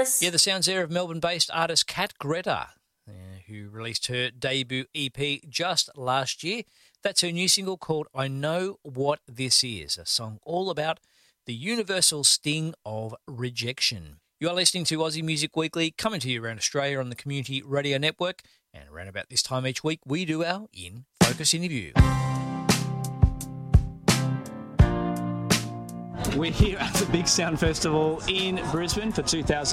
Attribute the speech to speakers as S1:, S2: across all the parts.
S1: Fabulous.
S2: Yeah, the sounds there of Melbourne-based artist Kat Greta, who released her debut EP just last year. That's her new single called I Know What This Is, a song all about the universal sting of rejection. You are listening to Aussie Music Weekly, coming to you around Australia on the Community Radio Network. And around about this time each week, we do our In Focus interview. We're here at the Big Sound Festival in Brisbane for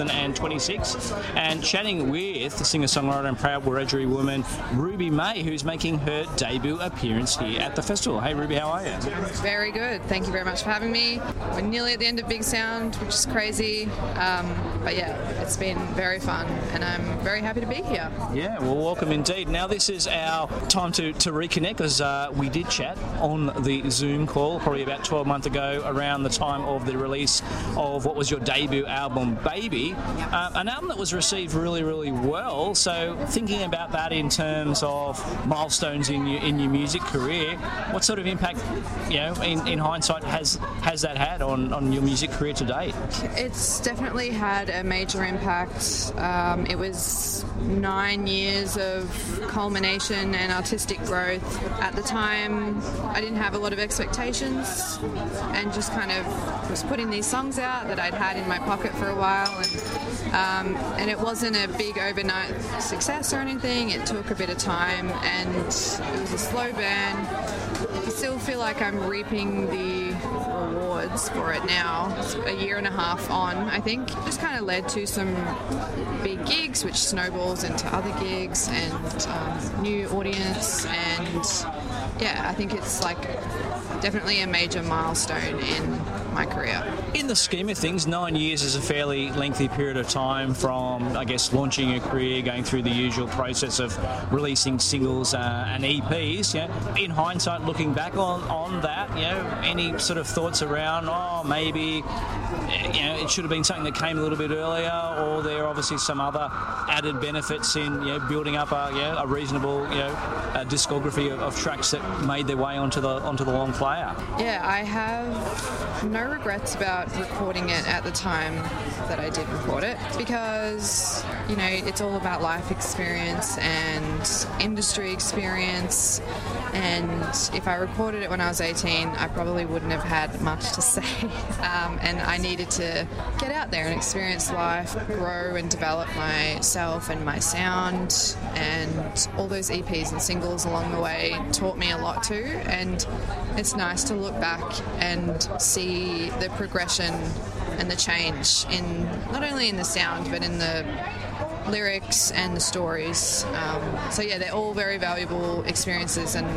S2: 2026 and chatting with the singer-songwriter and proud Wiradjuri woman Ruby May, who's making her debut appearance here at the festival. Hey Ruby, how are you?
S3: Very good. Thank you very much for having me. We're nearly at the end of Big Sound, which is crazy. But yeah, it's been very fun and I'm very happy to be here.
S2: Yeah, well, welcome indeed. Now this is our time to reconnect because we did chat on the Zoom call probably about 12 months ago around the time of the release of what was your debut album, Baby, an album that was received really, really well. So thinking about that in terms of milestones in your music career, what sort of impact, in hindsight, has that had on your music career to date?
S3: It's definitely had a major impact. It was 9 years of culmination and artistic growth. At the time, I didn't have a lot of expectations and just kind of was putting these songs out that I'd had in my pocket for a while, and it wasn't a big overnight success or anything. It took a bit of time and it was a slow burn. I still feel like I'm reaping the rewards for it now. It's a year and a half on, I think. It just kind of led to some big gigs, which snowballs into other gigs and new audience, and yeah, I think it's like definitely a major milestone in my career.
S2: In the scheme of things, 9 years is a fairly lengthy period of time from, I guess, launching your career, going through the usual process of releasing singles and EPs. In hindsight, looking back on that, any sort of thoughts around, maybe it should have been something that came a little bit earlier, or there are obviously some other added benefits in building up a reasonable a discography of tracks that made their way onto the long player?
S3: Yeah, I have no regrets about recording it at the time that I did record it, because it's all about life experience and industry experience, and if I recorded it when I was 18 I probably wouldn't have had much to say, and I needed to get out there and experience life, grow and develop myself and my sound, and all those EPs and singles along the way taught me a lot too, and it's nice to look back and see the progression and the change in not only in the sound but in the lyrics and the stories. So yeah, they're all very valuable experiences, and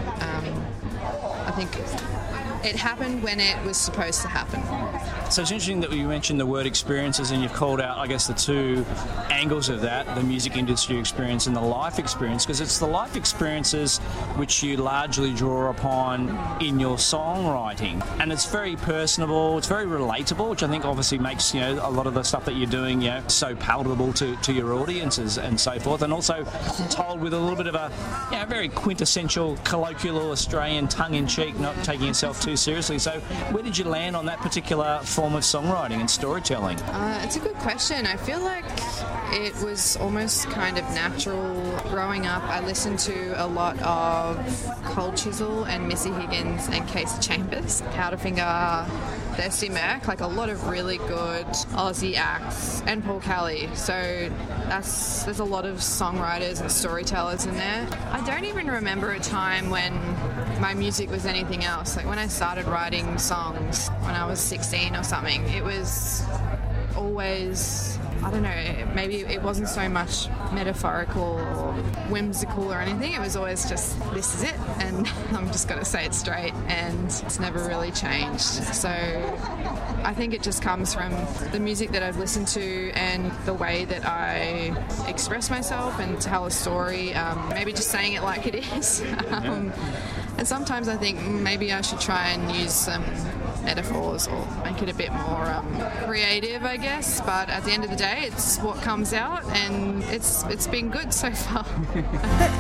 S3: I think it happened when it was supposed to happen.
S2: So it's interesting that you mentioned the word experiences, and you've called out, I guess, the two angles of that, the music industry experience and the life experience, because it's the life experiences which you largely draw upon in your songwriting. And it's very personable, it's very relatable, which I think obviously makes, a lot of the stuff that you're doing, so palatable to your audiences and so forth, and also told with a little bit of a, very quintessential colloquial Australian tongue-in-cheek, not taking yourself too seriously. So where did you land on that particular form of songwriting and storytelling?
S3: It's a good question. I feel like it was almost kind of natural. Growing up, I listened to a lot of Cold Chisel and Missy Higgins and Casey Chambers, Powderfinger, Thirsty Merc, like a lot of really good Aussie acts, and Paul Kelly. So there's a lot of songwriters and storytellers in there. I don't even remember a time when my music was anything else. Like when I started writing songs when I was 16 or something, it was always, I don't know, maybe it wasn't so much metaphorical or whimsical or anything. It was always just, this is it, and I'm just going to say it straight, and it's never really changed. So I think it just comes from the music that I've listened to and the way that I express myself and tell a story, maybe just saying it like it is. And sometimes I think maybe I should try and use some metaphors or make it a bit more creative, I guess. But at the end of the day, it's what comes out, and it's been good so far.